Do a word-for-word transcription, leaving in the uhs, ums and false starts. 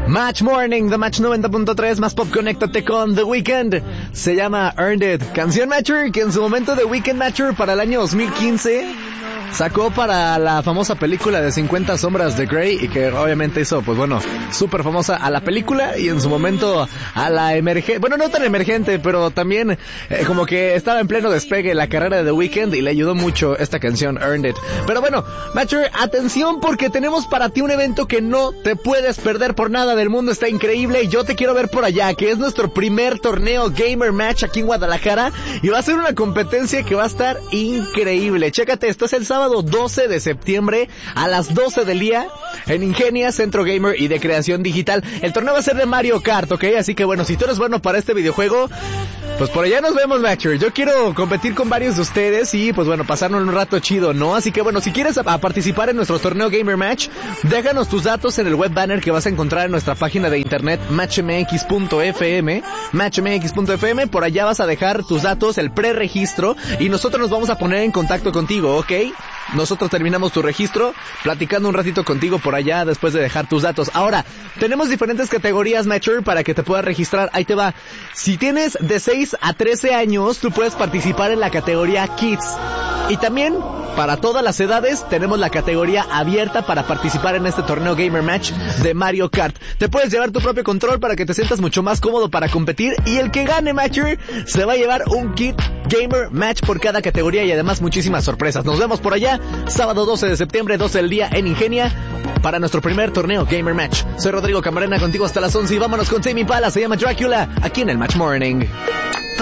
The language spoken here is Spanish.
Match Morning, The Match noventa punto tres, más pop, conéctate con The Weeknd. Se llama Earned It. Canción Matcher que en su momento The Weeknd Matcher para el año dos mil quince sacó para la famosa película de cincuenta sombras de Grey, y que obviamente hizo, pues bueno, súper famosa a la película y en su momento a la emergente, bueno, no tan emergente, pero también eh, como que estaba en pleno despegue la carrera de The Weeknd y le ayudó mucho esta canción Earned It. Pero bueno, Matcher, atención porque tenemos para ti un evento que no te puedes perder por nada del mundo, está increíble y yo te quiero ver por allá, que es nuestro primer torneo Gamer Match aquí en Guadalajara y va a ser una competencia que va a estar increíble. Chécate, esto es el sábado doce de septiembre a las doce del día en Ingenia, Centro Gamer y de Creación Digital. El torneo va a ser de Mario Kart, ¿ok? Así que bueno, si tú eres bueno para este videojuego, pues por allá nos vemos, Matcher. Yo quiero competir con varios de ustedes y pues bueno, pasarnos un rato chido, ¿no? Así que bueno, si quieres a, a participar en nuestro torneo Gamer Match, déjanos tus datos en el web banner que vas a encontrar en nuestra página de internet match m x punto f m, match m x punto f m. Por allá vas a dejar tus datos, el preregistro, y nosotros nos vamos a poner en contacto contigo, ¿ok? Nosotros terminamos tu registro platicando un ratito contigo por allá después de dejar tus datos. Ahora, tenemos diferentes categorías, Matcher, para que te puedas registrar. Ahí te va. Si tienes de seis a trece años, tú puedes participar en la categoría Kids. Y también, para todas las edades, tenemos la categoría abierta para participar en este torneo Gamer Match de Mario Kart. Te puedes llevar tu propio control para que te sientas mucho más cómodo para competir. Y el que gane, Matcher, se va a llevar un kit Gamer Match por cada categoría y además muchísimas sorpresas. Nos vemos por allá, sábado doce de septiembre, doce del día en Ingenia, para nuestro primer torneo Gamer Match. Soy Rodrigo Camarena, contigo hasta las once y vámonos con Tame Impala, se llama Dracula, aquí en el Match Morning.